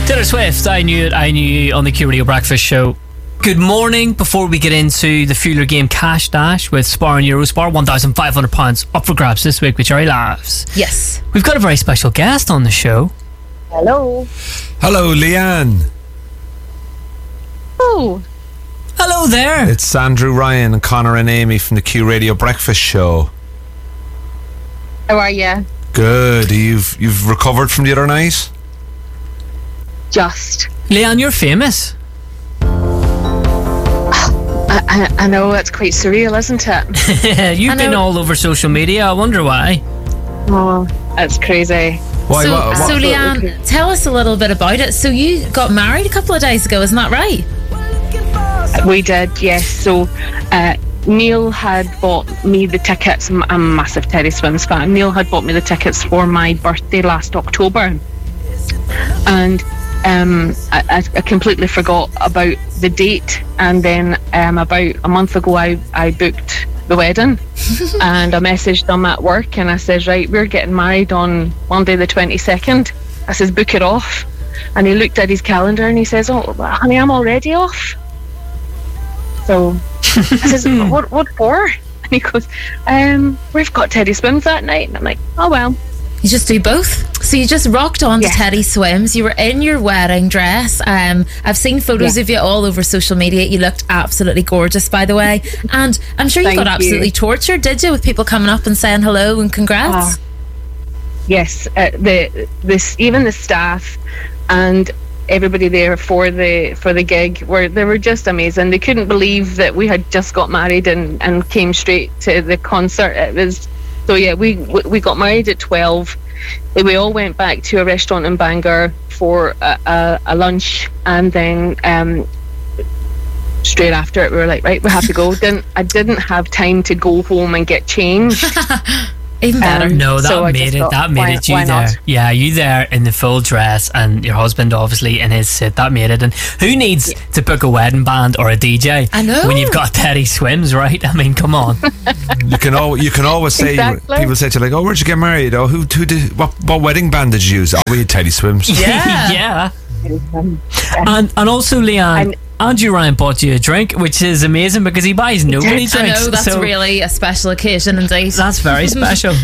Taylor Swift, I Knew It, I Knew You on the Q Radio Breakfast Show. Good morning. Before we get into the Fueler Game Cash Dash with Spar and Eurospar, £1,500 up for grabs this week with Jerry Laughs. Yes. We've got a very special guest on the show. Hello. Hello, Leanne. Oh. Hello there. It's Andrew, Ryan, and Connor and Amy from the Q Radio Breakfast Show. How are you? Good. You've recovered from the other night? Just. Leanne, you're famous. I know, it's quite surreal, isn't it? You've been all over social media. I wonder why. Oh, that's crazy. Why? So Leanne, tell us a little bit about it. So you got married a couple of days ago, isn't that right? We did, yes. So Neil had bought me the tickets. I'm a massive Teddy Swims fan. Neil had bought me the tickets for my birthday last October. And I completely forgot about the date, and then about a month ago I booked the wedding and I messaged them at work and I said, right, we're getting married on Monday the 22nd. I says, book it off. And he looked at his calendar and he says, oh honey, I'm already off. So I says, what for? And he goes, we've got Teddy Swims that night. And I'm like, oh well. You just do both. So you just rocked on to Teddy Swims. You were in your wedding dress. I've seen photos of you all over social media. You looked absolutely gorgeous, by the way. And I'm sure you got absolutely tortured, did you, with people coming up and saying hello and congrats? Yes, even the staff and everybody there for the gig were just amazing. They couldn't believe that we had just got married and came straight to the concert. It was. So yeah, we got married at 12. We all went back to a restaurant in Bangor for a lunch, and then straight after it we were like, right, we have to go. I didn't have time to go home and get changed. Even better. No, that made it you there. Not? Yeah, you there in the full dress and your husband obviously in his suit. That made it. And who needs to book a wedding band or a DJ? I know. When you've got Teddy Swims, right? I mean, come on. You can always say, exactly. People say to you like, oh, where'd you get married? Oh, who did what wedding band did you use? Oh, we had Teddy Swims. Yeah. Yeah. And also, Leanne, Andrew Ryan bought you a drink, which is amazing because he buys nobody drinks. I know, that's really a special occasion indeed. That's very special.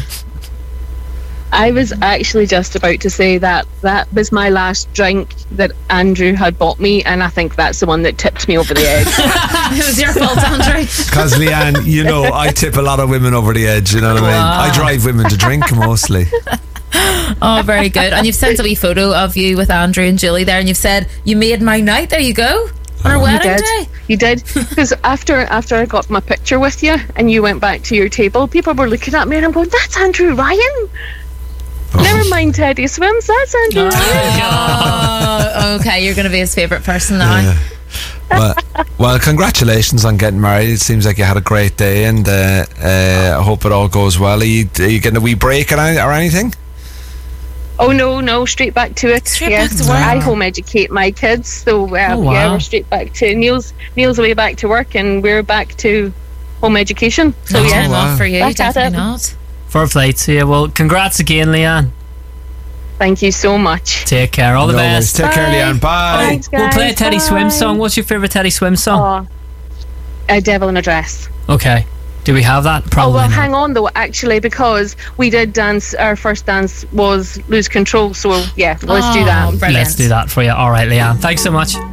I was actually just about to say that was my last drink that Andrew had bought me, and I think that's the one that tipped me over the edge. It was your fault, Andrew. Because Leanne, you know, I tip a lot of women over the edge, you know what I mean? I drive women to drink mostly. Oh, very good. And you've sent a wee photo of you with Andrew and Julie there, and you've said, you made my night. There you go. On our wedding day. You did. Because after I got my picture with you and you went back to your table, people were looking at me and I'm going, that's Andrew Ryan. Never mind Teddy Swims, that's Andrew Ryan. Oh, okay, you're going to be his favourite person now. Yeah. Well, congratulations on getting married. It seems like you had a great day, and I hope it all goes well. Are you getting a wee break or anything? Oh no, straight back to it. Back to work. I home educate my kids, so yeah, we're straight back to Neil's way back to work, and we're back to home education. So no time off for you, back definitely not. Fair play to you. Well, congrats again, Leanne. Thank you so much. Take care. All the best. Take care, Leanne. Bye. Thanks, guys. We'll play a Teddy Swims song. What's your favourite Teddy Swims song? A Devil in a Dress. Okay. Do we have that? Probably. Oh well, not. hang on though. Actually, because we did dance. Our first dance was Lose Control. So yeah, let's do that. Brilliant. Let's do that for you. All right, Leanne. Thanks so much.